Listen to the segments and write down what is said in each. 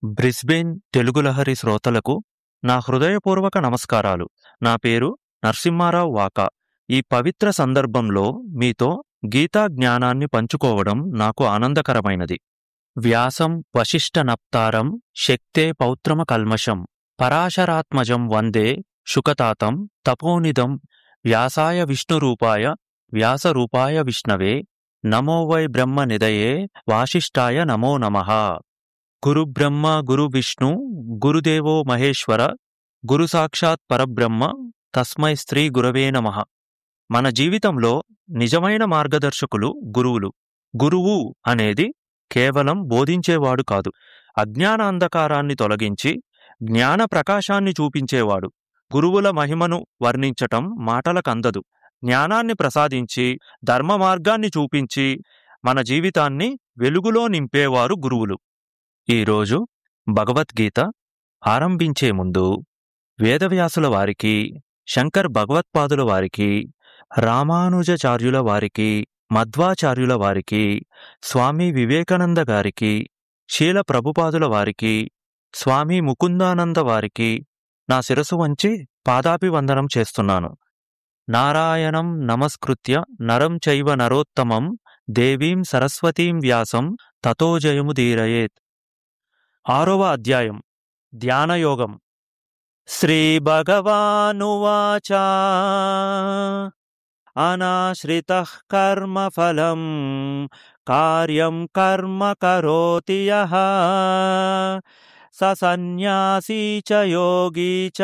Brisbane Telugu Lahari శ్రోతలకు నా హృదయపూర్వక నమస్కారాలు. నా పేరు నరసింహారావు వాకా. ఈ పవిత్ర సందర్భంలో మీతో గీతా జ్ఞానాన్ని పంచుకోవడం నాకు ఆనందకరమైనది. వ్యాసం వశిష్ఠ నప్తారం శక్తే పౌత్రమ కల్మషం పరాశరాత్మజం వందే శుకతాతం తపోనిదం వ్యాసాయ విష్ణురూపాయ వ్యాసరూపాయ విష్ణవే నమో వై బ్రహ్మ నిదయే వాసిష్ఠాయ నమో నమః. గురుబ్రహ్మ గురువిష్ణు గురుదేవో మహేశ్వర గురు సాక్షాత్ పరబ్రహ్మ తస్మై శ్రీ గురవే నమః. మన జీవితంలో నిజమైన మార్గదర్శకులు గురువులు. గురువు అనేది కేవలం బోధించేవాడు కాదు, అజ్ఞాన అంధకారాన్ని తొలగించి జ్ఞాన ప్రకాశాన్ని చూపించేవాడు. గురువుల మహిమను వర్ణించటం మాటలకందదు. జ్ఞానాన్ని ప్రసాదించి ధర్మ మార్గాన్ని చూపించి మన జీవితాన్ని వెలుగులో నింపేవారు గురువులు. ఈరోజు భగవద్గీత ఆరంభించే ముందు వేదవ్యాసుల వారికి, శంకర్ భగవత్పాదుల వారికి, రామానుజాచార్యుల వారికి, మధ్వాచార్యుల వారికి, స్వామి వివేకానంద గారికి, శీల ప్రభుపాదుల వారికి, స్వామి ముకుందానంద వారికి నా శిరసు వంచి పాదాభివందనం చేస్తున్నాను. నారాయణం నమస్కృత్య నరం చైవ నరోత్తమం దేవీం సరస్వతీం వ్యాసం తతో జయముదీరయేత్. 6వ అధ్యాయం ధ్యానయోగం. శ్రీభగవానువాచ అనాశ్రితః కర్మఫలం కార్యం కర్మ కరోతి యః స సన్యాసీ చ యోగీ చ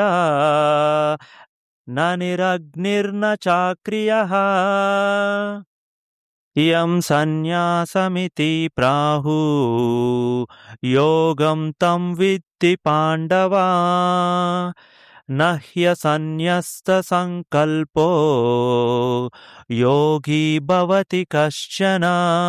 న నిరగ్నిర్న చాక్రియః ఇయం సన్యాసమితి ప్రాహు యోగం తం విద్ధి పాండవా నహ్య సన్యస్త సంకల్పో యోగి భవతి కశ్చన.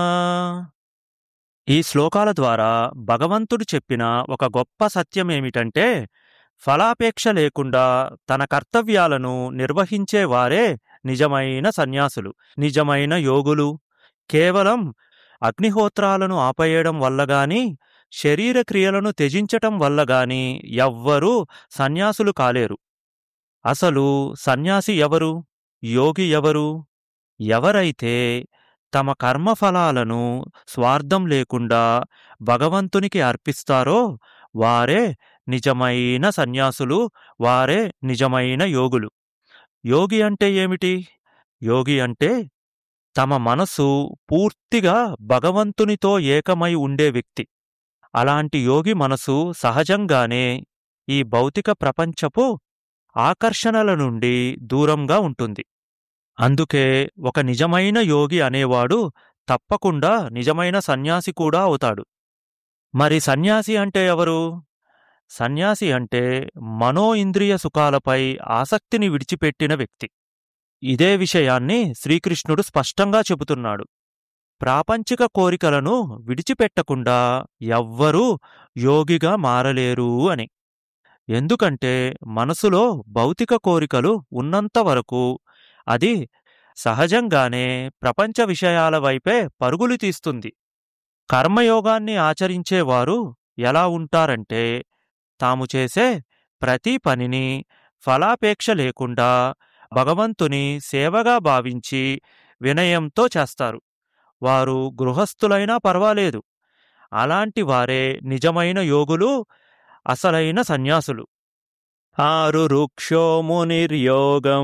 ఈ శ్లోకాల ద్వారా భగవంతుడు చెప్పిన ఒక గొప్ప సత్యమేమిటంటే, ఫలాపేక్ష లేకుండా తన కర్తవ్యాలను నిర్వహించేవారే నిజమైన సన్యాసులు, నిజమైన యోగులు. కేవలం అగ్నిహోత్రాలను ఆపేయడం వల్ల గాని, శరీర క్రియలను త్యజించటం వల్ల గాని ఎవ్వరూ సన్యాసులు కాలేరు. అసలు సన్యాసి ఎవరు? యోగి ఎవరు? ఎవరైతే తమ కర్మఫలాలను స్వార్థం లేకుండా భగవంతునికి అర్పిస్తారో వారే నిజమైన సన్యాసులు, వారే నిజమైన యోగులు. యోగి అంటే ఏమిటి? యోగి అంటే తమ మనసు పూర్తిగా భగవంతునితో ఏకమై ఉండే వ్యక్తి. అలాంటి యోగి మనసు సహజంగానే ఈ భౌతిక ప్రపంచపు ఆకర్షణల నుండి దూరంగా ఉంటుంది. అందుకే ఒక నిజమైన యోగి అనేవాడు తప్పకుండా నిజమైన సన్యాసి కూడా అవుతాడు. మరి సన్యాసి అంటే ఎవరు? సన్యాసి అంటే మనో ఇంద్రియ సుఖాలపై ఆసక్తిని విడిచిపెట్టిన వ్యక్తి. ఇదే విషయాన్ని శ్రీకృష్ణుడు స్పష్టంగా చెబుతున్నాడు. ప్రాపంచిక కోరికలను విడిచిపెట్టకుండా ఎవ్వరూ యోగిగా మారలేరు అని. ఎందుకంటే మనసులో భౌతిక కోరికలు ఉన్నంత వరకు అది సహజంగానే ప్రపంచ విషయాల వైపే పరుగులు తీస్తుంది. కర్మయోగాన్ని ఆచరించేవారు ఎలా ఉంటారంటే, తాము చేసే ప్రతి పనిని ఫలాపేక్ష లేకుండా భగవంతుని సేవగా భావించి వినయంతో చేస్తారు. వారు గృహస్థులైనా పర్వాలేదు. అలాంటి వారే నిజమైన యోగులు, అసలైన సన్యాసులు. ఆరురుక్షో మునిర్యోగం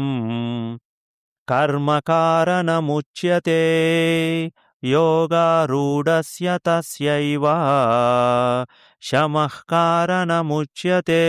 కర్మకారణముచ్యతే యోగారూఢస్య తస్యైవ శమః కారణముచ్యతే.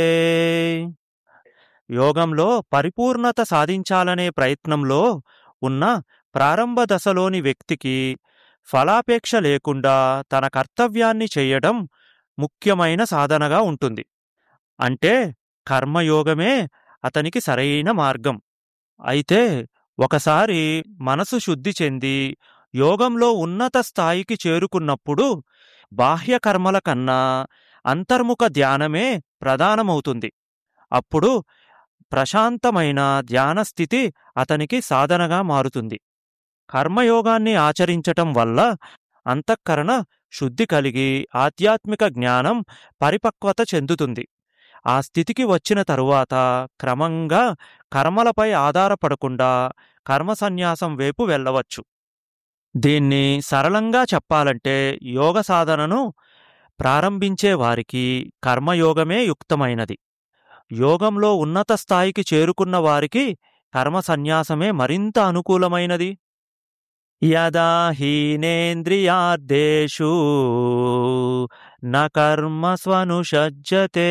యోగంలో పరిపూర్ణత సాధించాలనే ప్రయత్నంలో ఉన్న ప్రారంభ దశలోని వ్యక్తికి ఫలాపేక్ష లేకుండా తన కర్తవ్యాన్ని చేయడం ముఖ్యమైన సాధనగా ఉంటుంది. అంటే కర్మయోగమే అతనికి సరైన మార్గం. అయితే ఒకసారి మనసు శుద్ధి చెంది యోగంలో ఉన్నత స్థాయికి చేరుకున్నప్పుడు బాహ్య కర్మల కన్నా అంతర్ముఖ ధ్యానమే ప్రధానమవుతుంది. అప్పుడు ప్రశాంతమైన ధ్యాన స్థితి అతనికి సాధనగా మారుతుంది. కర్మయోగాన్ని ఆచరించటం వల్ల అంతఃకరణ శుద్ధి కలిగి ఆధ్యాత్మిక జ్ఞానం పరిపక్వత చెందుతుంది. ఆ స్థితికి వచ్చిన తరువాత క్రమంగా కర్మలపై ఆధారపడకుండా కర్మ సన్యాసం వైపు వెళ్ళవచ్చు. దీన్ని సరళంగా చెప్పాలంటే యోగ సాధనను ప్రారంభించే వారికి కర్మయోగమే యుక్తమైనది. యోగంలో ఉన్నత స్థాయికి చేరుకున్న వారికి కర్మ సన్యాసమే మరింత అనుకూలమైనది. యదా హీనేంద్రియార్థేషు న కర్మస్వనుషజ్జతే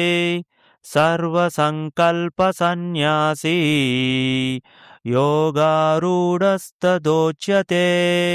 సర్వసంకల్ప సన్యాసీ యోగారూఢస్తదోచ్యతే.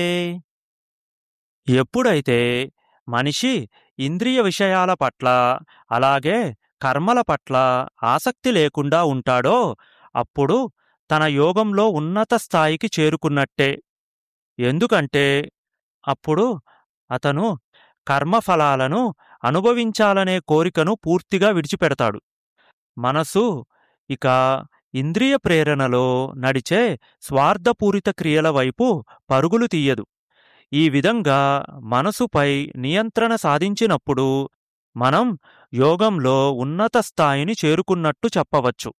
ఎప్పుడైతే మనిషి ఇంద్రియ విషయాల పట్ల అలాగే కర్మల పట్ల ఆసక్తి లేకుండా ఉంటాడో అప్పుడు తన యోగంలో ఉన్నత స్థాయికి చేరుకున్నట్టే. ఎందుకంటే అప్పుడు అతను కర్మఫలాలను అనుభవించాలనే కోరికను పూర్తిగా విడిచిపెడతాడు. మనసు ఇక ఇంద్రియ ప్రేరణలో నడిచే స్వార్థపూరిత క్రియల వైపు పరుగులు తీయదు. ఈ విధంగా మనసుపై నియంత్రణ సాధించినప్పుడు మనం యోగంలో ఉన్నత స్థాయిని చేరుకున్నట్టు చెప్పవచ్చు.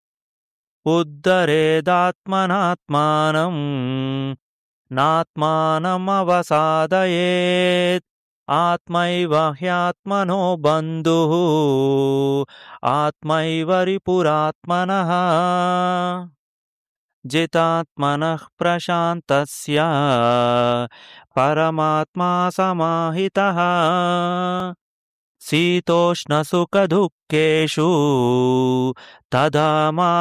ఉద్ధరేదాత్మనాత్మానం నాత్మానమవసాదయేత్ ఆత్మైవ హ్యాత్మనో బంధుః ఆత్మైవ రిపురాత్మనః జితాత్మనః ప్రశాంతస్య పరమాత్మా సమాహితః శీతోష్ణసుఖదుఃఖేషు తదా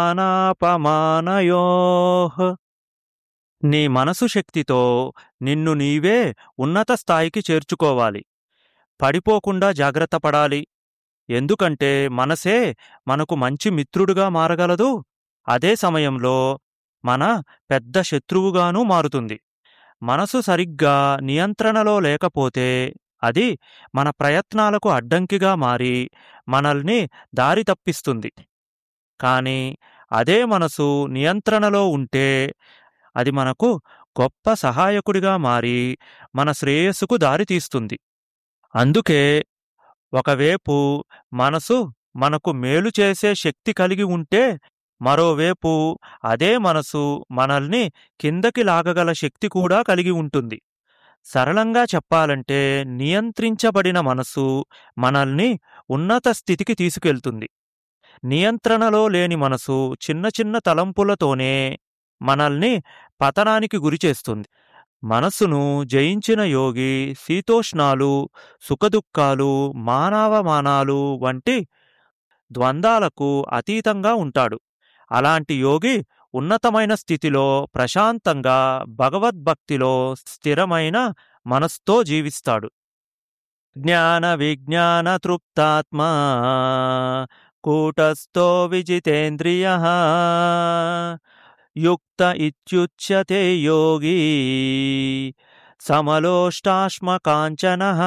మానాపమానయోః. నీ మనసు శక్తితో నిన్ను నీవే ఉన్నత స్థాయికి చేర్చుకోవాలి. పడిపోకుండా జాగ్రత్త పడాలి. ఎందుకంటే మనసే మనకు మంచి మిత్రుడుగా మారగలదు. అదే సమయంలో మన పెద్ద శత్రువుగానూ మారుతుంది. మనసు సరిగ్గా నియంత్రణలో లేకపోతే అది మన ప్రయత్నాలకు అడ్డంకిగా మారి మనల్ని దారి తప్పిస్తుంది. కానీ అదే మనసు నియంత్రణలో ఉంటే అది మనకు గొప్ప సహాయకుడిగా మారి మన శ్రేయస్సుకు దారితీస్తుంది. అందుకే ఒకవైపు మనసు మనకు మేలు చేసే శక్తి కలిగి ఉంటే మరోవైపు అదే మనసు మనల్ని కిందకి లాగగల శక్తి కూడా కలిగి ఉంటుంది. సరళంగా చెప్పాలంటే నియంత్రించబడిన మనసు మనల్ని ఉన్నత స్థితికి తీసుకెళ్తుంది. నియంత్రణలో లేని మనసు చిన్న చిన్న తలంపులతోనే మనల్ని పతనానికి గురిచేస్తుంది. మనస్సును జయించిన యోగి శీతోష్ణాలు, సుఖదుఖాలు, మానవమానాలు వంటి ద్వంద్వాలకు అతీతంగా ఉంటాడు. అలాంటి యోగి ఉన్నతమైన స్థితిలో ప్రశాంతంగా భగవద్భక్తిలో స్థిరమైన మనస్సుతో జీవిస్తాడు. జ్ఞాన విజ్ఞాన తృప్తాత్మా కూటస్థో విజితేంద్రియః యుక్త ఇత్యుచ్యతే యోగి సమలోష్టాశ్మకాంచనః.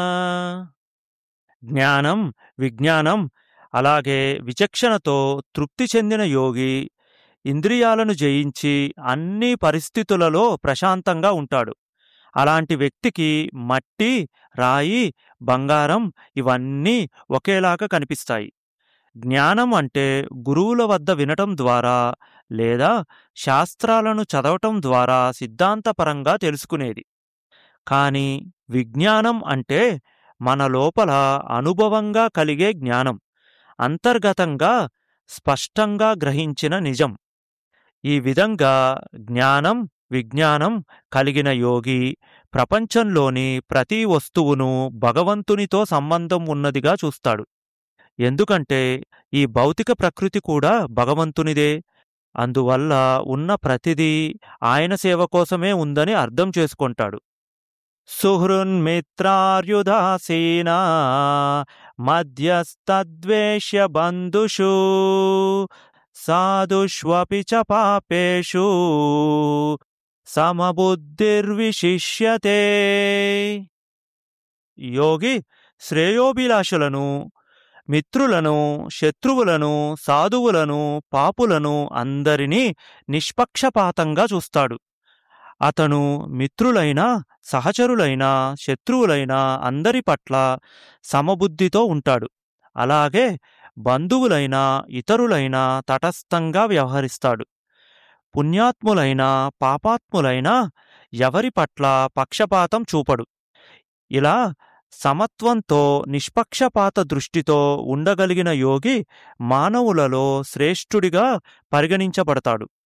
జ్ఞానం, విజ్ఞానం అలాగే విచక్షణతో తృప్తి చెందిన యోగి ఇంద్రియాలను జయించి అన్ని పరిస్థితులలో ప్రశాంతంగా ఉంటాడు. అలాంటి వ్యక్తికి మట్టి, రాయి, బంగారం ఇవన్నీ ఒకేలాగా కనిపిస్తాయి. జ్ఞానం అంటే గురువుల వద్ద వినటం ద్వారా లేదా శాస్త్రాలను చదవటం ద్వారా సిద్ధాంతపరంగా తెలుసుకునేది. కానీ విజ్ఞానం అంటే మన లోపల అనుభవంగా కలిగే జ్ఞానం, అంతర్గతంగా స్పష్టంగా గ్రహించిన నిజం. ఈ విధంగా జ్ఞానం, విజ్ఞానం కలిగిన యోగి ప్రపంచంలోని ప్రతి వస్తువును భగవంతునితో సంబంధం ఉన్నదిగా చూస్తాడు. ఎందుకంటే ఈ భౌతిక ప్రకృతి కూడా భగవంతునిదే. అందువల్ల ఉన్న ప్రతిదీ ఆయన సేవ కోసమే ఉందని అర్థం చేసుకుంటాడు. సుహృన్మిత్రార్యుదాసీనా మధ్యస్థద్వేష్య బంధుషు సాధుష్వపి చ పాపేషు సమబుద్ధిర్విశిష్యతే. యోగి శ్రేయోభిలాషులను, మిత్రులను, శత్రువులను, సాధువులను, పాపులను అందరినీ నిష్పక్షపాతంగా చూస్తాడు. అతను మిత్రులైన, సహచరులైన, శత్రువులైన అందరి పట్ల సమబుద్ధితో ఉంటాడు. అలాగే బంధువులైన, ఇతరులైన తటస్థంగా వ్యవహరిస్తాడు. పుణ్యాత్ములైన, పాపాత్ములైన ఎవరి పట్ల పక్షపాతం చూపడు. ఇలా సమత్వంతో, నిష్పక్షపాత దృష్టితో ఉండగలిగిన యోగి మానవులలో శ్రేష్ఠుడిగా పరిగణించబడతాడు.